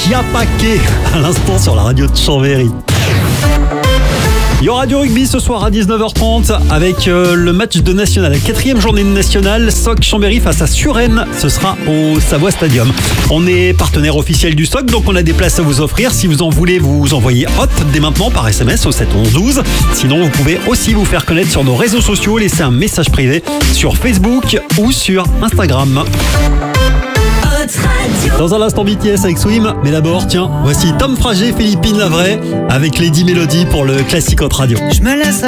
Chiapaquet à l'instant sur la radio de Chambéry. Il y aura du rugby ce soir à 19h30 avec le match de National, la 4e journée de National, SOC Chambéry face à Suresnes. Ce sera au Savoie Stadium. On est partenaire officiel du SOC, donc on a des places à vous offrir. Si vous en voulez, vous envoyez hop dès maintenant par SMS au 7 11 12. Sinon, vous pouvez aussi vous faire connaître sur nos réseaux sociaux, laisser un message privé sur Facebook ou sur Instagram. Dans un instant BTS avec Swim, mais d'abord, tiens, voici Tom Frager, Philippine la vraie, avec Lady Melody pour le classique Hot Radio. Je me laisse